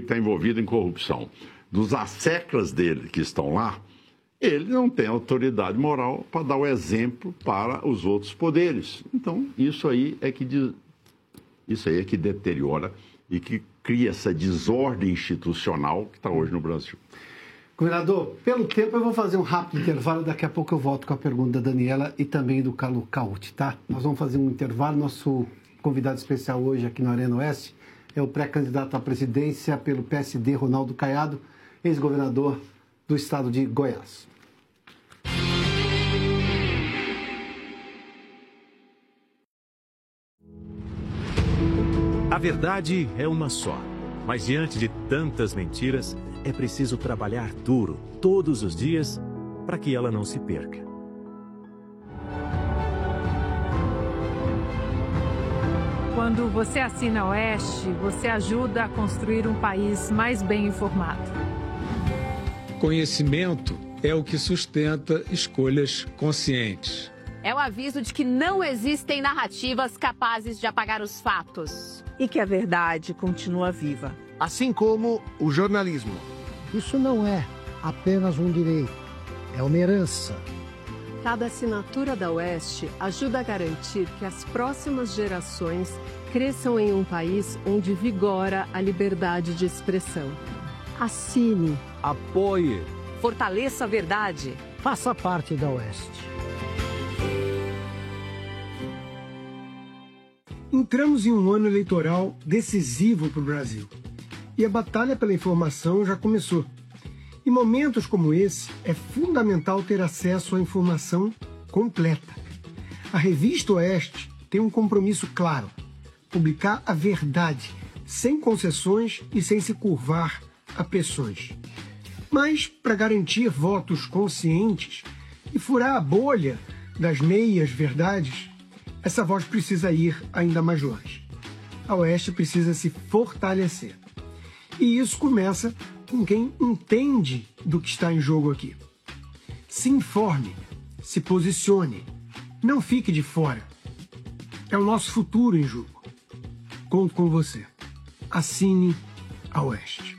está envolvido em corrupção, dos asseclas dele que estão lá, ele não tem autoridade moral para dar o exemplo para os outros poderes. Então, isso aí é que deteriora e que cria essa desordem institucional que está hoje no Brasil. Governador, pelo tempo eu vou fazer um rápido intervalo, daqui a pouco eu volto com a pergunta da Daniela e também do Carlo Cauti, tá? Nós vamos fazer um intervalo, nosso convidado especial hoje aqui no Arena Oeste é o pré-candidato à presidência pelo PSD, Ronaldo Caiado, ex-governador do estado de Goiás. A verdade é uma só, mas diante de tantas mentiras, é preciso trabalhar duro todos os dias para que ela não se perca. Quando você assina a Oeste, você ajuda a construir um país mais bem informado. Conhecimento é o que sustenta escolhas conscientes. É o aviso de que não existem narrativas capazes de apagar os fatos. E que a verdade continua viva. Assim como o jornalismo. Isso não é apenas um direito, é uma herança. Cada assinatura da Oeste ajuda a garantir que as próximas gerações cresçam em um país onde vigora a liberdade de expressão. Assine. Apoie. Fortaleça a verdade. Faça parte da Oeste. Entramos em um ano eleitoral decisivo para o Brasil. E a batalha pela informação já começou. Em momentos como esse, é fundamental ter acesso à informação completa. A revista Oeste tem um compromisso claro: publicar a verdade, sem concessões e sem se curvar a pressões. Mas, para garantir votos conscientes e furar a bolha das meias-verdades, essa voz precisa ir ainda mais longe. A Oeste precisa se fortalecer. E isso começa com quem entende do que está em jogo aqui. Se informe, se posicione, não fique de fora. É o nosso futuro em jogo. Conto com você. Assine a Oeste.